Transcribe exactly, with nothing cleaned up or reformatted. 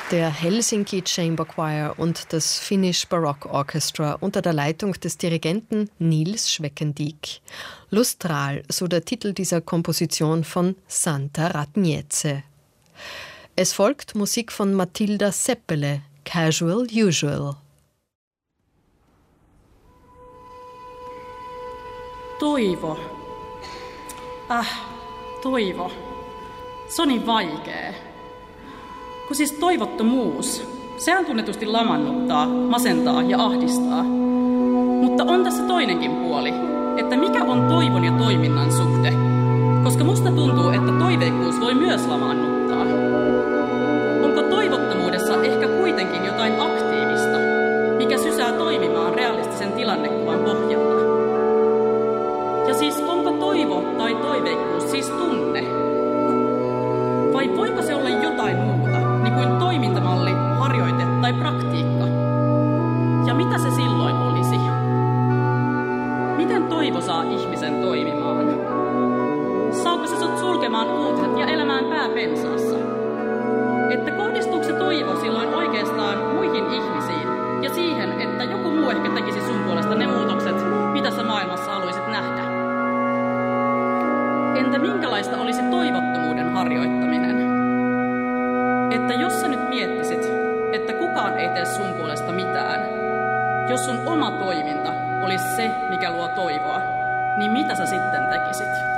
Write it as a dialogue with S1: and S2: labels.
S1: Der Helsinki Chamber Choir und das Finnish Baroque Orchestra unter der Leitung des Dirigenten Nils Schweckendiek. Lustral, so der Titel dieser Komposition von Santa Radniece. Es folgt Musik von Matilda Seppele, Casual Usual.
S2: Toivo. Äh, toivo. Se on niin vaikea. Kun siis toivottomuus, sehän tunnetusti lamannuttaa, masentaa ja ahdistaa. Mutta on tässä toinenkin puoli, että mikä on toivon ja toiminnan suhde. Koska musta tuntuu, että toiveikkuus voi myös lamaannuttaa. Onko toivottomuudessa ehkä kuitenkin jotain aktiivista, mikä sysää toimimaan realistisen tilannekuvan pohjalta? Ja siis onko toivo tai toiveikkuus siis tunne? Vai voiko se olla jotain muuta, niin kuin toimintamalli, harjoite tai praktiikka? Ja mitä se silloin olisi? Miten toivo saa ihmisen toimimaan? Saako se sut sulkemaan uutiset ja elämään pää pensaassa? Että kohdistuuko se toivo silloin oikeastaan muihin ihmisiin ja siihen, että joku muu ehkä tekisi sun puolesta ne muutokset, mitä sä maailmassa haluaisit nähdä? Entä minkälaista olisi toivottomuuden harjoittaminen? Että jos sä nyt miettisit, että kukaan ei tee sun puolesta mitään, jos sun oma toiminta olisi se, mikä luo toivoa, niin mitä sä sitten tekisit?